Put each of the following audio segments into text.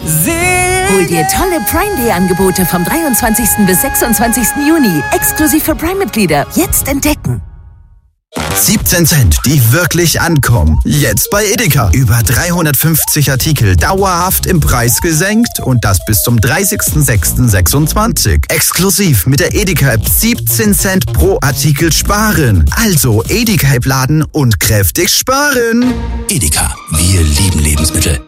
Hol dir tolle Prime Day Angebote vom 23. bis 26. Juni. Exklusiv für Prime-Mitglieder. Jetzt entdecken. 17 Cent, die wirklich ankommen. Jetzt bei Edeka. Über 350 Artikel dauerhaft im Preis gesenkt und das bis zum 30.06.26. Exklusiv mit der Edeka-App 17 Cent pro Artikel sparen. Also Edeka-App laden und kräftig sparen. Edeka, wir lieben Lebensmittel.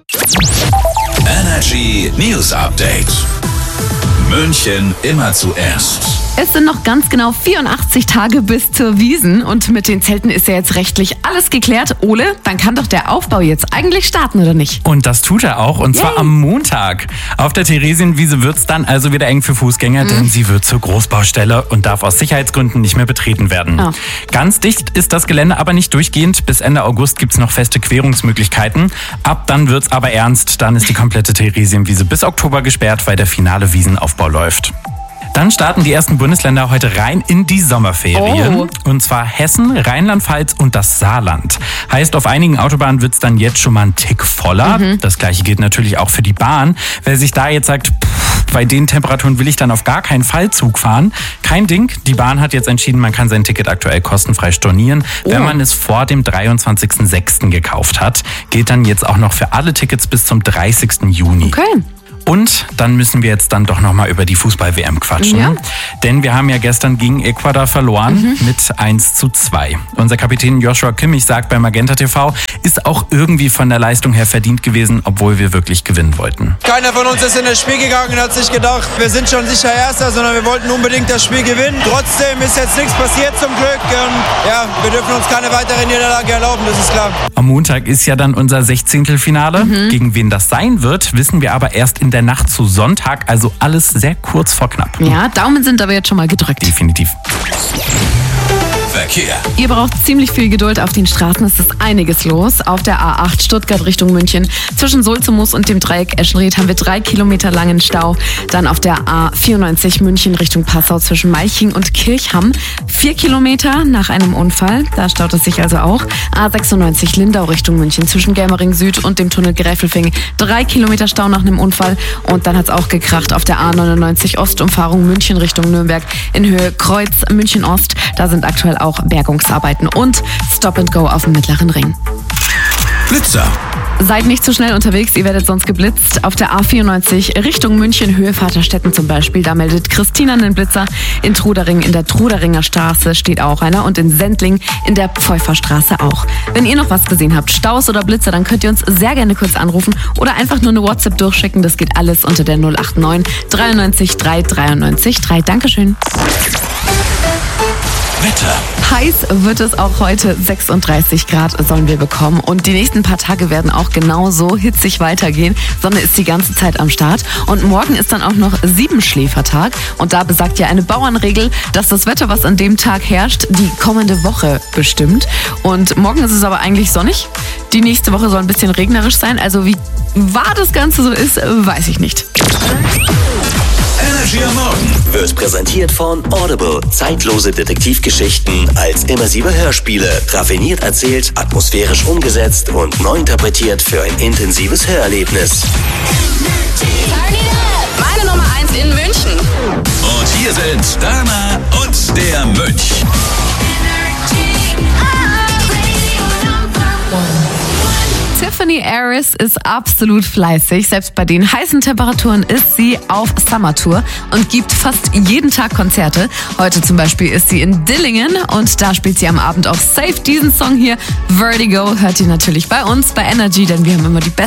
Energy News Update. München immer zuerst. Es sind noch ganz genau 84 Tage bis zur Wiesn und mit den Zelten ist ja jetzt rechtlich alles geklärt. Ole, dann kann doch der Aufbau jetzt eigentlich starten, oder nicht? Und das tut er auch, und zwar am Montag. Auf der Theresienwiese wird's dann also wieder eng für Fußgänger, denn sie wird zur Großbaustelle und darf aus Sicherheitsgründen nicht mehr betreten werden. Oh. Ganz dicht ist das Gelände aber nicht durchgehend. Bis Ende August gibt's noch feste Querungsmöglichkeiten. Ab dann wird's aber ernst. Dann ist die komplette Theresienwiese bis Oktober gesperrt, weil der finale Wiesenaufbau läuft. Dann starten die ersten Bundesländer heute rein in die Sommerferien. Oh. Und zwar Hessen, Rheinland-Pfalz und das Saarland. Heißt, auf einigen Autobahnen wird's dann jetzt schon mal einen Tick voller. Das gleiche gilt natürlich auch für die Bahn. Wer sich da jetzt sagt, bei den Temperaturen will ich dann auf gar keinen Fall Zug fahren. Kein Ding. Die Bahn hat jetzt entschieden, man kann sein Ticket aktuell kostenfrei stornieren, wenn man es vor dem 23.06. gekauft hat. Gilt dann jetzt auch noch für alle Tickets bis zum 30. Juni. Okay. Und dann müssen wir jetzt dann doch nochmal über die Fußball-WM quatschen. Ja. Denn wir haben ja gestern gegen Ecuador verloren mit 1:2. Unser Kapitän Joshua Kimmich sagt bei Magenta TV, ist auch irgendwie von der Leistung her verdient gewesen, obwohl wir wirklich gewinnen wollten. Keiner von uns ist in das Spiel gegangen und hat sich gedacht, wir sind schon sicher Erster, sondern wir wollten unbedingt das Spiel gewinnen. Trotzdem ist jetzt nichts passiert zum Glück. Ja, wir dürfen uns keine weitere Niederlage erlauben, das ist klar. Am Montag ist ja dann unser 16. Finale. Gegen wen das sein wird, wissen wir aber erst in der Nacht zu Sonntag, also alles sehr kurz vor knapp. Ja, Daumen sind aber jetzt schon mal gedrückt. Definitiv. Verkehr. Ihr braucht ziemlich viel Geduld auf den Straßen. Es ist einiges los. Auf der A8 Stuttgart Richtung München zwischen Sulzemus und dem Dreieck Eschenried haben wir 3 Kilometer langen Stau. Dann auf der A94 München Richtung Passau zwischen Malching und Kirchham 4 Kilometer nach einem Unfall. Da staut es sich also auch. A96 Lindau Richtung München zwischen Germering Süd und dem Tunnel Gräfelfing 3 Kilometer Stau nach einem Unfall. Und dann hat es auch gekracht auf der A99 Ostumfahrung München Richtung Nürnberg in Höhe Kreuz München Ost. Da sind aktuell auch Bergungsarbeiten und Stop and Go auf dem Mittleren Ring. Blitzer. Seid nicht zu schnell unterwegs, ihr werdet sonst geblitzt. Auf der A94 Richtung München, Höhe Vaterstetten zum Beispiel, da meldet Christina einen Blitzer. In Trudering, in der Truderinger Straße steht auch einer und in Sendling in der Pfeuferstraße auch. Wenn ihr noch was gesehen habt, Staus oder Blitzer, dann könnt ihr uns sehr gerne kurz anrufen oder einfach nur eine WhatsApp durchschicken. Das geht alles unter der 089 93 3 93 3. Dankeschön. Wetter. Heiß wird es auch heute, 36 Grad sollen wir bekommen und die nächsten paar Tage werden auch genauso hitzig weitergehen. Sonne ist die ganze Zeit am Start und morgen ist dann auch noch 7-Schläfertag und da besagt ja eine Bauernregel, dass das Wetter, was an dem Tag herrscht, die kommende Woche bestimmt. Und morgen ist es aber eigentlich sonnig. Die nächste Woche soll ein bisschen regnerisch sein, also wie wahr das Ganze so ist, weiß ich nicht. Energy am Morgen wird präsentiert von Audible. Zeitlose Detektivgeschichten als immersive Hörspiele. Raffiniert erzählt, atmosphärisch umgesetzt und neu interpretiert für ein intensives Hörerlebnis. Meine Nummer 1 in München. Und hier sind Dana und der Mönch. Tiffany Harris ist absolut fleißig. Selbst bei den heißen Temperaturen ist sie auf Summertour und gibt fast jeden Tag Konzerte. Heute zum Beispiel ist sie in Dillingen und da spielt sie am Abend auch safe diesen Song hier. Vertigo hört ihr natürlich bei uns, bei Energy, denn wir haben immer die besten